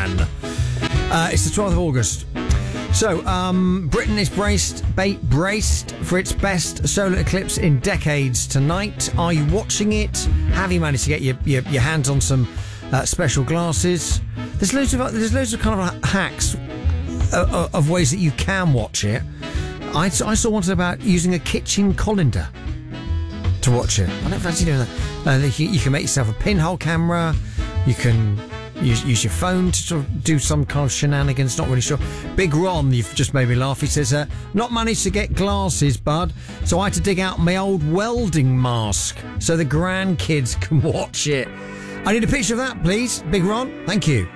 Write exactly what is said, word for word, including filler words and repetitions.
Man. Uh, it's the twelfth of August. So, um, Britain is braced, ba- braced for its best solar eclipse in decades tonight. Are you watching it? Have you managed to get your, your, your hands on some uh, special glasses? There's loads of there's loads of kind of hacks of, of ways that you can watch it. I, I saw one about using a kitchen colander to watch it. I don't fancy doing that. Uh, you, you can make yourself a pinhole camera. You can use, use your phone to sort of do some kind of shenanigans. Not really sure. Big Ron, you've just made me laugh. He says, uh, not managed to get glasses, bud. So I had to dig out my old welding mask so the grandkids can watch it. I need a picture of that, please. Big Ron, thank you.